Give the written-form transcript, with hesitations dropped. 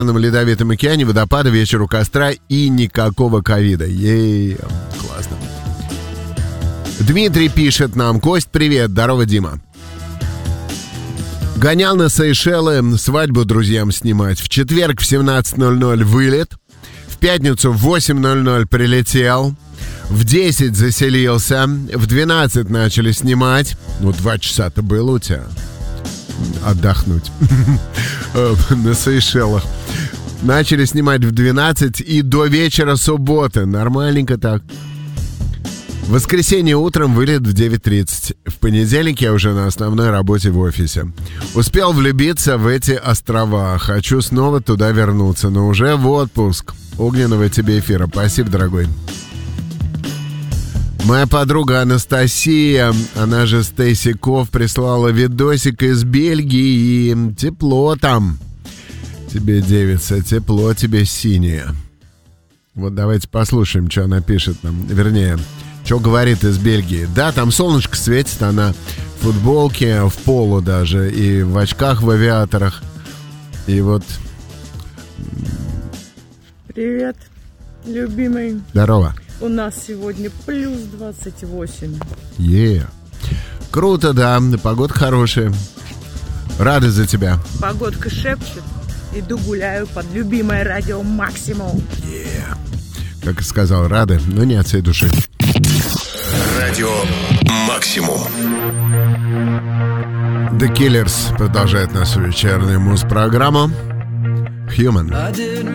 ледовитом океане, водопады, вечер у костра и никакого ковида. Классно. Дмитрий пишет нам: Кость, привет, здорово, Дима. Гонял на Сейшелы свадьбу друзьям снимать. В четверг в 17:00 вылет. В пятницу в 8:00 прилетел. В 10 заселился. В 12 начали снимать. 2 часа-то было у тебя отдохнуть на Сейшелах. Начали снимать в 12 и до вечера субботы. Нормальненько так. В воскресенье утром вылет в 9:30. В понедельник я уже на основной работе в офисе. Успел влюбиться в эти острова. Хочу снова туда вернуться, но уже в отпуск. Огненного тебе эфира. Спасибо, дорогой. Моя подруга Анастасия, она же Стейси Ков, прислала видосик из Бельгии. И тепло там. Тебе, девица, тепло тебе синее. Вот давайте послушаем, что она пишет нам. Вернее, что говорит из Бельгии. Да, там солнышко светит, она в футболке, в поло даже, и в очках в авиаторах. И вот... Привет, любимый. Здорово. У нас сегодня плюс 28. Круто, да, погода хорошая. Рада за тебя. Погодка шепчет. Иду гуляю под любимое радио Максимум. Как и сказал, рады, но не от всей души. Радио Максимум. The Killers продолжает нашу вечернюю муз-программу. Human.